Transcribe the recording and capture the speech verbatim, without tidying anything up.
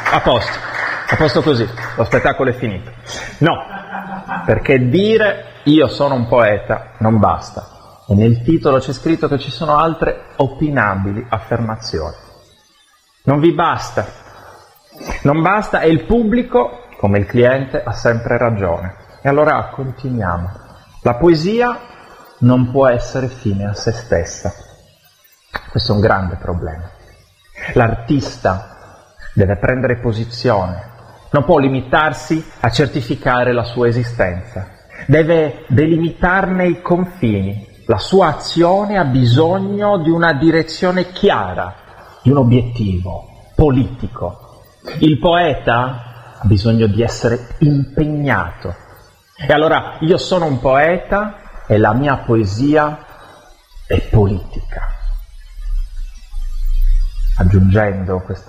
a posto, a posto così, lo spettacolo è finito. No, perché dire io sono un poeta non basta. E nel titolo c'è scritto che ci sono altre opinabili affermazioni. Non vi basta. Non basta e il pubblico, come il cliente, ha sempre ragione. E allora continuiamo. La poesia non può essere fine a se stessa. Questo è un grande problema. L'artista deve prendere posizione, non può limitarsi a certificare la sua esistenza, deve delimitarne i confini. La sua azione ha bisogno di una direzione chiara, di un obiettivo politico. Il poeta ha bisogno di essere impegnato. E allora io sono un poeta e la mia poesia è politica. Aggiungendo questa